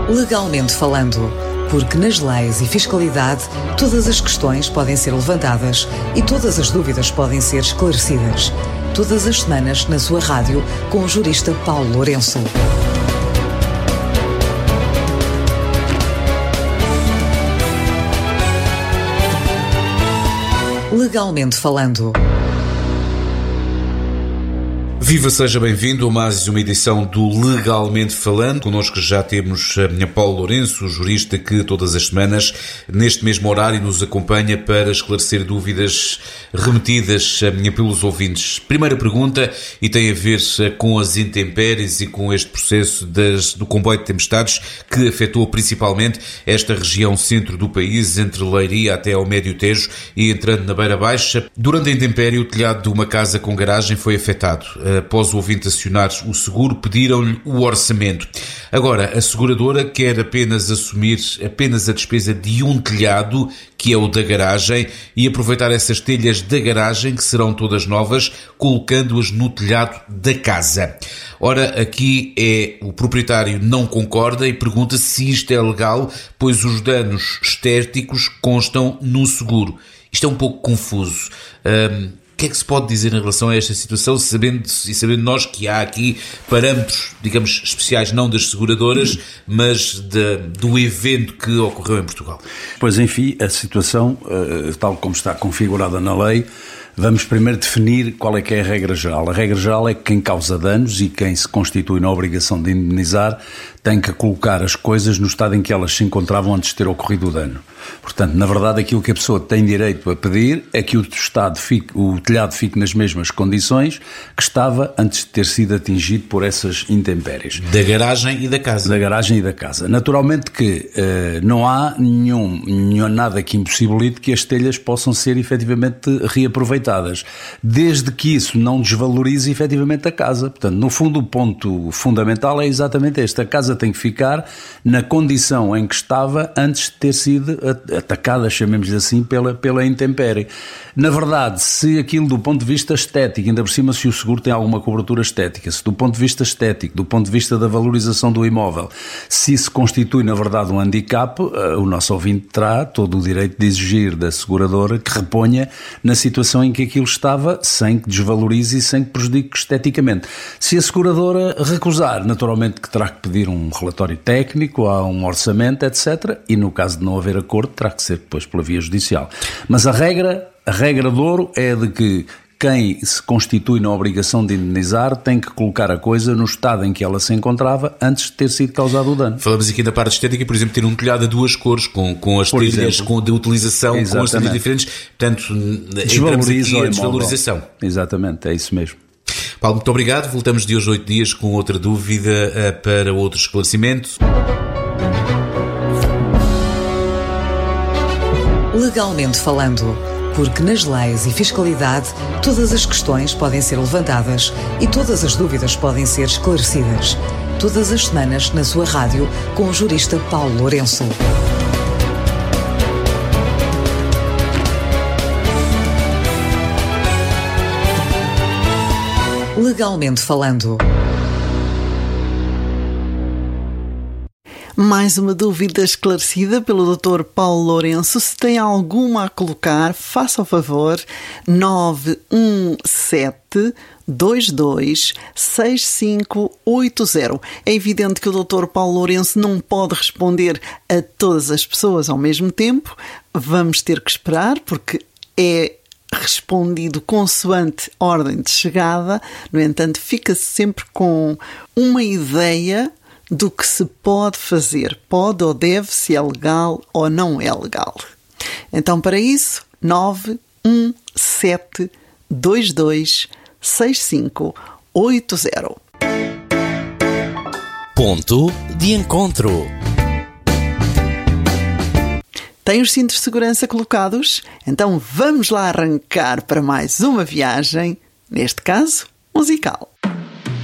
Legalmente falando, porque nas leis e fiscalidade todas as questões podem ser levantadas e todas as dúvidas podem ser esclarecidas. Todas as semanas na sua rádio com o jurista Paulo Lourenço. Legalmente falando. Viva, seja bem-vindo a mais uma edição do Legalmente Falando. Connosco já temos Paulo Lourenço, jurista que todas as semanas, neste mesmo horário, nos acompanha para esclarecer dúvidas remetidas pelos ouvintes. Primeira pergunta, e tem a ver com as intempéries e com este processo do comboio de tempestades que afetou principalmente esta região centro do país, entre Leiria até ao Médio Tejo e entrando na Beira Baixa. Durante a intempérie, o telhado de uma casa com garagem foi afetado. Após o ouvinte acionar o seguro, pediram-lhe o orçamento. Agora, a seguradora quer apenas assumir a despesa de um telhado, que é o da garagem, e aproveitar essas telhas da garagem, que serão todas novas, colocando-as no telhado da casa. Ora, aqui o proprietário não concorda e pergunta se isto é legal, pois os danos estéticos constam no seguro. Isto é um pouco confuso. O que é que se pode dizer em relação a esta situação, sabendo nós que há aqui parâmetros, digamos, especiais, não das seguradoras, mas do evento que ocorreu em Portugal? Pois, enfim, a situação, tal como está configurada na lei, vamos primeiro definir qual é que é a regra geral. A regra geral é que quem causa danos e quem se constitui na obrigação de indemnizar tem que colocar as coisas no estado em que elas se encontravam antes de ter ocorrido o dano. Portanto, na verdade, aquilo que a pessoa tem direito a pedir é que o telhado fique nas mesmas condições que estava antes de ter sido atingido por essas intempéries. Da garagem e da casa. Da garagem e da casa. Naturalmente que não há nada que impossibilite que as telhas possam ser efetivamente reaproveitadas, desde que isso não desvalorize efetivamente a casa. Portanto, no fundo, o ponto fundamental é exatamente este. A casa tem que ficar na condição em que estava antes de ter sido atacada, chamemos-lhe assim, pela intempérie. Na verdade, se aquilo do ponto de vista estético, ainda por cima se o seguro tem alguma cobertura estética, se do ponto de vista estético, do ponto de vista da valorização do imóvel, se isso constitui na verdade um handicap, o nosso ouvinte terá todo o direito de exigir da seguradora que reponha na situação em que aquilo estava, sem que desvalorize e sem que prejudique esteticamente. Se a seguradora recusar, naturalmente que terá que pedir um relatório técnico, há um orçamento, etc. E no caso de não haver acordo, terá que ser depois pela via judicial. Mas a regra de ouro é de que quem se constitui na obrigação de indemnizar tem que colocar a coisa no estado em que ela se encontrava antes de ter sido causado o dano. Falamos aqui da parte estética, por exemplo, ter um telhado a duas cores, com as telhas de utilização, exatamente, com as telhas diferentes, portanto, desvaloriza aqui a desvalorização. Exatamente, é isso mesmo. Paulo, muito obrigado. Voltamos de hoje a 8 dias com outra dúvida para outro esclarecimento. Legalmente falando, porque nas leis e fiscalidade todas as questões podem ser levantadas e todas as dúvidas podem ser esclarecidas. Todas as semanas na sua rádio com o jurista Paulo Lourenço. Legalmente falando. Mais uma dúvida esclarecida pelo Dr. Paulo Lourenço. Se tem alguma a colocar, faça o favor, 917 22 6580. É evidente que o Dr. Paulo Lourenço não pode responder a todas as pessoas ao mesmo tempo. Vamos ter que esperar, porque é respondido consoante ordem de chegada. No entanto, fica-se sempre com uma ideia do que se pode fazer, pode ou deve, se é legal ou não é legal. Então, para isso, 917 22 6580. Ponto de encontro. Tem os cintos de segurança colocados? Então vamos lá arrancar para mais uma viagem, neste caso, musical.